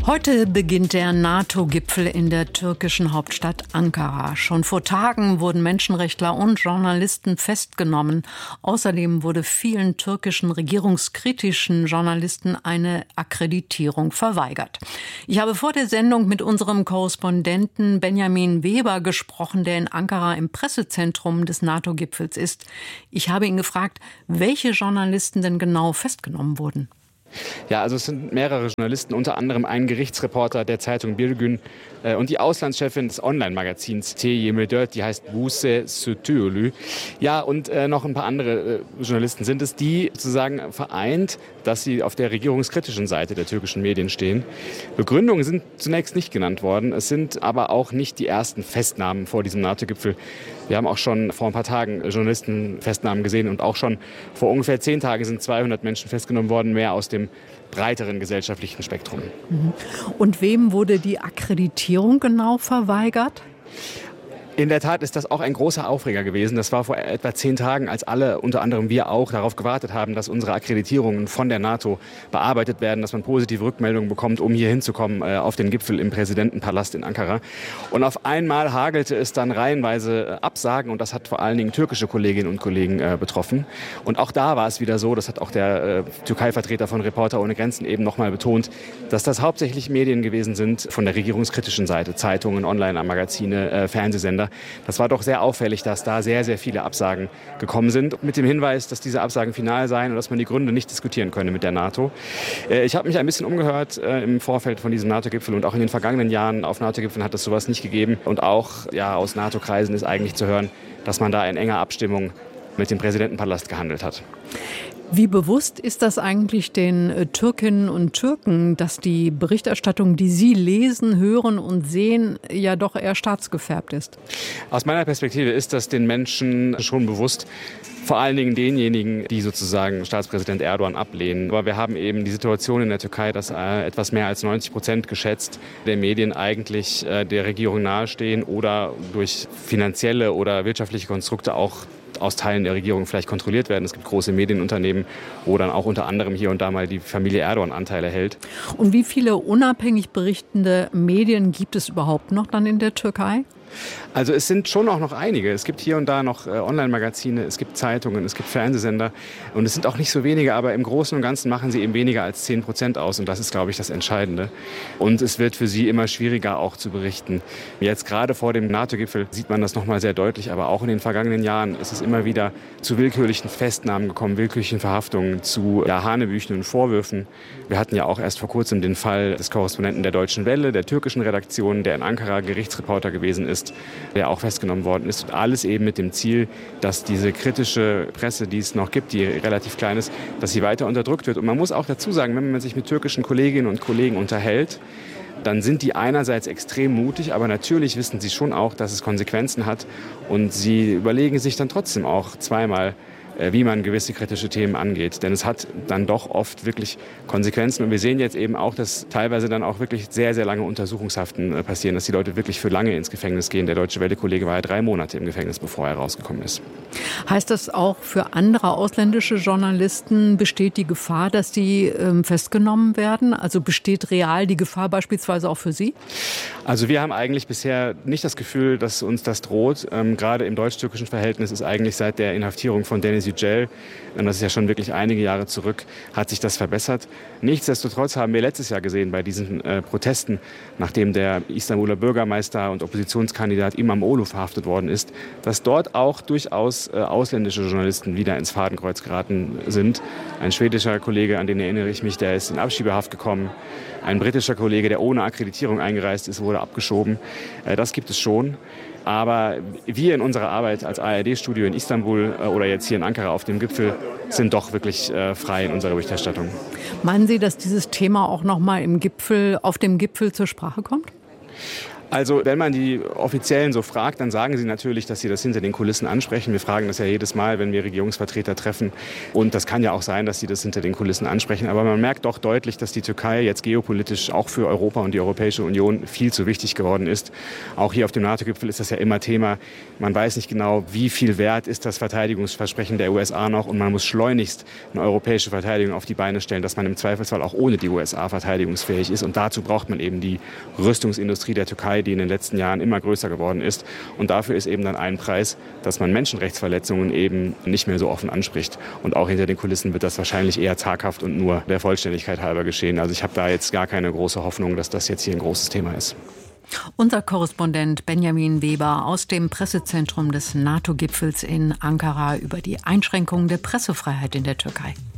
Heute beginnt der NATO-Gipfel in der türkischen Hauptstadt Ankara. Schon vor Tagen wurden Menschenrechtler und Journalisten festgenommen. Außerdem wurde vielen türkischen regierungskritischen Journalisten eine Akkreditierung verweigert. Ich habe vor der Sendung mit unserem Korrespondenten Benjamin Weber gesprochen, der in Ankara im Pressezentrum des NATO-Gipfels ist. Ich habe ihn gefragt, welche Journalisten denn genau festgenommen wurden. Ja, also es sind mehrere Journalisten, unter anderem ein Gerichtsreporter der Zeitung Bir Gün und die Auslandschefin des Online-Magazins T24, die heißt Buse Sütüolü. Ja, und noch ein paar andere Journalisten sind es, die sozusagen vereint, dass sie auf der regierungskritischen Seite der türkischen Medien stehen. Begründungen sind zunächst nicht genannt worden. Es sind aber auch nicht die ersten Festnahmen vor diesem NATO-Gipfel. Wir haben auch schon vor ein paar Tagen Journalistenfestnahmen gesehen und auch schon vor ungefähr 10 Tagen sind 200 Menschen festgenommen worden, mehr aus dem breiteren gesellschaftlichen Spektrum. Und wem wurde die Akkreditierung genau verweigert? In der Tat ist das auch ein großer Aufreger gewesen. Das war vor etwa 10 Tagen, als alle, unter anderem wir auch, darauf gewartet haben, dass unsere Akkreditierungen von der NATO bearbeitet werden, dass man positive Rückmeldungen bekommt, um hier hinzukommen auf den Gipfel im Präsidentenpalast in Ankara. Und auf einmal hagelte es dann reihenweise Absagen und das hat vor allen Dingen türkische Kolleginnen und Kollegen betroffen. Und auch da war es wieder so, das hat auch der Türkei-Vertreter von Reporter ohne Grenzen eben nochmal betont, dass das hauptsächlich Medien gewesen sind von der regierungskritischen Seite, Zeitungen, Online-Magazine, Fernsehsender. Das war doch sehr auffällig, dass da sehr, sehr viele Absagen gekommen sind. Mit dem Hinweis, dass diese Absagen final seien und dass man die Gründe nicht diskutieren könne mit der NATO. Ich habe mich ein bisschen umgehört im Vorfeld von diesem NATO-Gipfel und auch in den vergangenen Jahren auf NATO-Gipfeln hat es sowas nicht gegeben. Und auch aus NATO-Kreisen ist eigentlich zu hören, dass man da in enger Abstimmung mit dem Präsidentenpalast gehandelt hat. Wie bewusst ist das eigentlich den Türkinnen und Türken, dass die Berichterstattung, die sie lesen, hören und sehen, ja doch eher staatsgefärbt ist? Aus meiner Perspektive ist das den Menschen schon bewusst. Vor allen Dingen denjenigen, die sozusagen Staatspräsident Erdogan ablehnen. Aber wir haben eben die Situation in der Türkei, dass etwas mehr als 90% geschätzt der Medien eigentlich der Regierung nahestehen oder durch finanzielle oder wirtschaftliche Konstrukte auch aus Teilen der Regierung vielleicht kontrolliert werden. Es gibt große Medienunternehmen, wo dann auch unter anderem hier und da mal die Familie Erdogan Anteile hält. Und wie viele unabhängig berichtende Medien gibt es überhaupt noch dann in der Türkei? Also es sind schon auch noch einige. Es gibt hier und da noch Online-Magazine, es gibt Zeitungen, es gibt Fernsehsender und es sind auch nicht so wenige, aber im Großen und Ganzen machen sie eben weniger als 10% aus und das ist, glaube ich, das Entscheidende. Und es wird für sie immer schwieriger auch zu berichten. Jetzt gerade vor dem NATO-Gipfel sieht man das nochmal sehr deutlich, aber auch in den vergangenen Jahren ist es immer wieder zu willkürlichen Festnahmen gekommen, willkürlichen Verhaftungen, zu hanebüchenden Vorwürfen. Wir hatten ja auch erst vor kurzem den Fall des Korrespondenten der Deutschen Welle, der türkischen Redaktion, der in Ankara Gerichtsreporter gewesen ist, der auch festgenommen worden ist. Und alles eben mit dem Ziel, dass diese kritische Presse, die es noch gibt, die relativ klein ist, dass sie weiter unterdrückt wird. Und man muss auch dazu sagen, wenn man sich mit türkischen Kolleginnen und Kollegen unterhält, dann sind die einerseits extrem mutig, aber natürlich wissen sie schon auch, dass es Konsequenzen hat. Und sie überlegen sich dann trotzdem auch zweimal, wie man gewisse kritische Themen angeht. Denn es hat dann doch oft wirklich Konsequenzen. Und wir sehen jetzt eben auch, dass teilweise dann auch wirklich sehr, sehr lange Untersuchungshaften passieren, dass die Leute wirklich für lange ins Gefängnis gehen. Der Deutsche Welle-Kollege war ja 3 Monate im Gefängnis, bevor er rausgekommen ist. Heißt das auch für andere ausländische Journalisten besteht die Gefahr, dass die festgenommen werden? Also besteht real die Gefahr beispielsweise auch für Sie? Also wir haben eigentlich bisher nicht das Gefühl, dass uns das droht. Gerade im deutsch-türkischen Verhältnis ist eigentlich seit der Inhaftierung von Deniz Yücel, und das ist ja schon wirklich einige Jahre zurück, hat sich das verbessert. Nichtsdestotrotz haben wir letztes Jahr gesehen bei diesen Protesten, nachdem der Istanbuler Bürgermeister und Oppositionskandidat İmamoğlu verhaftet worden ist, dass dort auch durchaus ausländische Journalisten wieder ins Fadenkreuz geraten sind. Ein schwedischer Kollege, an den erinnere ich mich, der ist in Abschiebehaft gekommen. Ein britischer Kollege, der ohne Akkreditierung eingereist ist, wurde abgeschoben. Das gibt es schon. Aber wir in unserer Arbeit als ARD-Studio in Istanbul oder jetzt hier in Ankara auf dem Gipfel sind doch wirklich frei in unserer Berichterstattung. Meinen Sie, dass dieses Thema auch noch mal auf dem Gipfel zur Sprache kommt? Also wenn man die Offiziellen so fragt, dann sagen sie natürlich, dass sie das hinter den Kulissen ansprechen. Wir fragen das ja jedes Mal, wenn wir Regierungsvertreter treffen. Und das kann ja auch sein, dass sie das hinter den Kulissen ansprechen. Aber man merkt doch deutlich, dass die Türkei jetzt geopolitisch auch für Europa und die Europäische Union viel zu wichtig geworden ist. Auch hier auf dem NATO-Gipfel ist das ja immer Thema. Man weiß nicht genau, wie viel wert ist das Verteidigungsversprechen der USA noch. Und man muss schleunigst eine europäische Verteidigung auf die Beine stellen, dass man im Zweifelsfall auch ohne die USA verteidigungsfähig ist. Und dazu braucht man eben die Rüstungsindustrie der Türkei, die in den letzten Jahren immer größer geworden ist. Und dafür ist eben dann ein Preis, dass man Menschenrechtsverletzungen eben nicht mehr so offen anspricht. Und auch hinter den Kulissen wird das wahrscheinlich eher zaghaft und nur der Vollständigkeit halber geschehen. Also ich habe da jetzt gar keine große Hoffnung, dass das jetzt hier ein großes Thema ist. Unser Korrespondent Benjamin Weber aus dem Pressezentrum des NATO-Gipfels in Ankara über die Einschränkungen der Pressefreiheit in der Türkei.